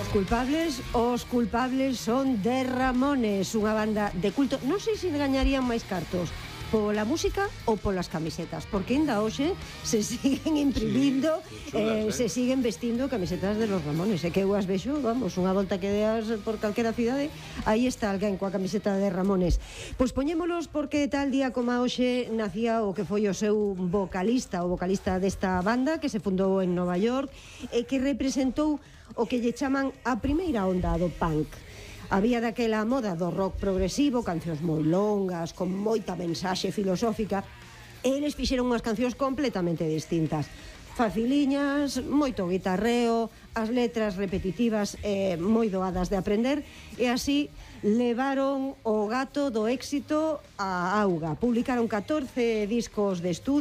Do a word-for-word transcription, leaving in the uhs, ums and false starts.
Culpables, os culpables son de Ramones, unha banda de culto. Non sei se gañarían máis cartos pola música ou polas camisetas, porque ainda hoxe se siguen imprimindo, sí, chulas, eh? se siguen vestindo camisetas de los Ramones, e que eu as vexo, vamos, unha volta que deas por calquera cidade, aí está alguén coa camiseta de Ramones. Pois poñémolos porque tal día como hoxe nacía o que foi o seu vocalista, o vocalista desta banda que se fundou en Nova York e que representou o que lle chaman a primeira onda do punk. Había daquela moda do rock progresivo, cancións moi longas, con moita mensaxe filosófica, e eles fixeron unhas cancións completamente distintas. Faciliñas, moito guitarreo, as letras repetitivas e moi doadas de aprender, e así levaron o gato do éxito á auga. Publicaron catorce discos de estudio,